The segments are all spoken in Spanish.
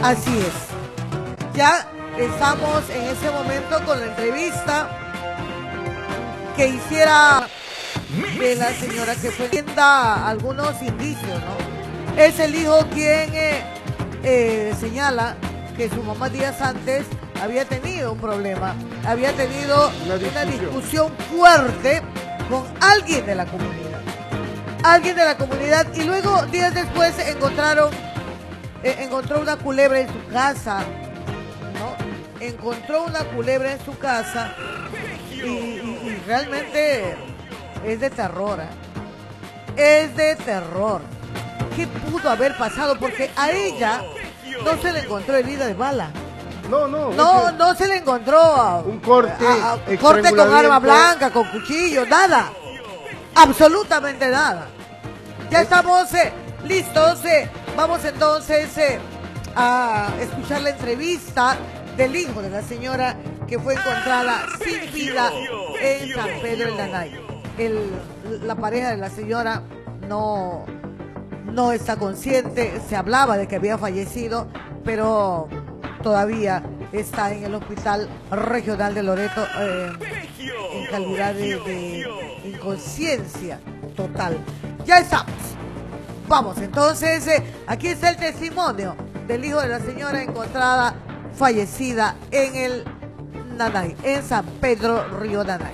Así es. Ya estamos en ese momento con la entrevista que hiciera de la señora que fue da algunos indicios, ¿no? Es el hijo quien señala que su mamá días antes había tenido un problema, había tenido una discusión fuerte con alguien de la comunidad. Alguien de la comunidad, y luego días después encontró una culebra en su casa, ¿no? Encontró una culebra en su casa y realmente es de terror, ¿eh? Es de terror. ¿Qué pudo haber pasado? Porque a ella no se le encontró herida de bala. No se le encontró un corte, corte con arma blanca, con cuchillo, nada. Absolutamente nada. Ya estamos listos. Vamos entonces a escuchar la entrevista del hijo de la señora que fue encontrada sin vida en San Pedro del Nanay. La pareja de la señora no está consciente. Se hablaba de que había fallecido, pero todavía está en el hospital regional de Loreto en calidad de inconsciencia total. Ya estamos. Vamos, entonces, aquí está el testimonio del hijo de la señora encontrada fallecida en el Nanay, en San Pedro Río Nanay.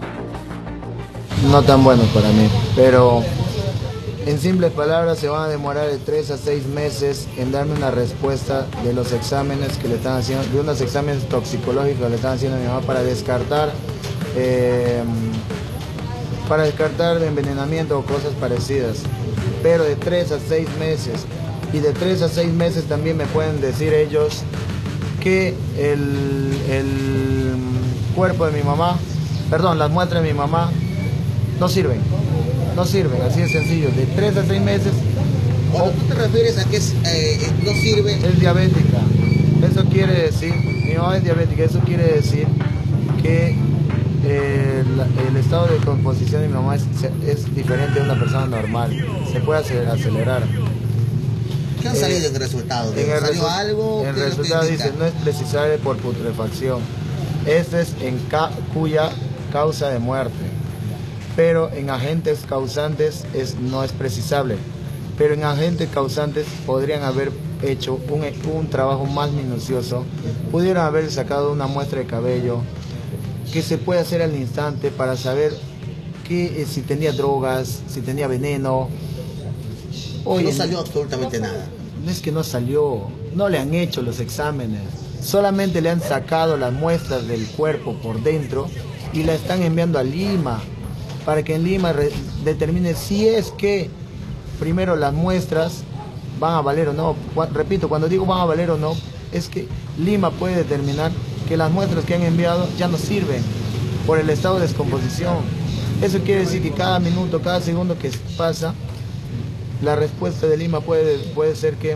No tan bueno para mí, pero en simples palabras se van a demorar de 3 a 6 meses en darme una respuesta de los exámenes que le están haciendo, de unos exámenes toxicológicos que le están haciendo a mi mamá para descartar envenenamiento o cosas parecidas. Pero de 3 a 6 meses, y de 3 a 6 meses también me pueden decir ellos que el cuerpo de mi mamá, perdón, las muestras de mi mamá no sirven, así de sencillo, de 3 a 6 meses. Cuando tú te refieres a que no sirve, es diabética, eso quiere decir, mi mamá es diabética, eso quiere decir que el estado de composición de mi mamá es diferente a una persona normal, se puede acelerar. ¿Qué han salido en el resultado? ¿Salió algo? En el resultado dice, no es precisable por putrefacción, este es cuya causa de muerte, pero en agentes causantes no es precisable, pero en agentes causantes podrían haber hecho un trabajo más minucioso, pudieron haber sacado una muestra de cabello, que se puede hacer al instante para saber si tenía drogas, si tenía veneno. Hoy no salió absolutamente nada. No es que no salió, no le han hecho los exámenes, solamente le han sacado las muestras del cuerpo por dentro y la están enviando a Lima, para que en Lima determine si es que primero las muestras van a valer o no. Repito, cuando digo van a valer o no, es que Lima puede determinar que las muestras que han enviado ya no sirven por el estado de descomposición. Eso quiere decir que cada minuto, cada segundo que pasa, la respuesta de Lima puede ser que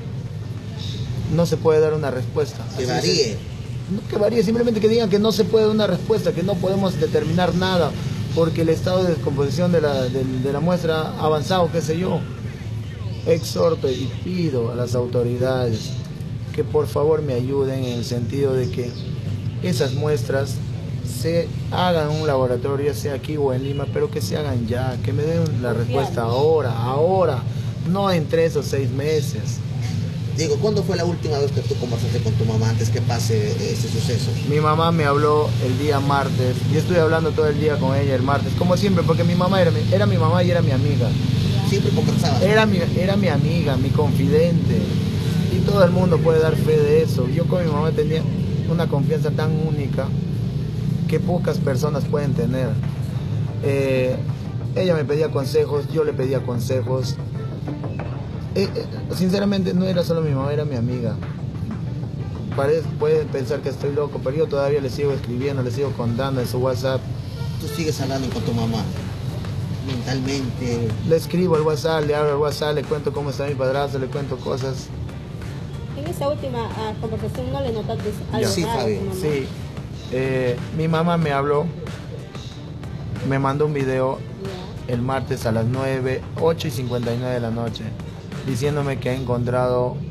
no se puede dar una respuesta. Que varíe. No que varíe, simplemente que digan que no se puede dar una respuesta, que no podemos determinar nada, porque el estado de descomposición de la muestra ha avanzado, qué sé yo. Exhorto y pido a las autoridades que por favor me ayuden en el sentido de que esas muestras se hagan en un laboratorio, ya sea aquí o en Lima, pero que se hagan ya, que me den la respuesta ahora, no en 3 o 6 meses. Diego, ¿cuándo fue la última vez que tú conversaste con tu mamá antes que pase ese suceso? Mi mamá me habló el día martes, yo estuve hablando todo el día con ella el martes, como siempre, porque mi mamá era mi mamá y era mi amiga. Siempre conversaba. Era mi amiga, mi confidente. Y todo el mundo puede dar fe de eso. Yo con mi mamá tenía una confianza tan única que pocas personas pueden tener. Ella me pedía consejos, yo le pedía consejos. Sinceramente no era solo mi mamá, era mi amiga. Pueden pensar que estoy loco, pero yo todavía le sigo escribiendo, le sigo contando en su WhatsApp. ¿Tú sigues hablando con tu mamá? Mentalmente. Le escribo al WhatsApp, le hablo al WhatsApp, le cuento cómo está mi padrastro, le cuento cosas. En esa última conversación no le notaste algo Sí, raro, Fabi. mamá. Sí, mi mamá me habló, me mandó un video el martes a las 9, 8:59 de la noche, diciéndome que ha encontrado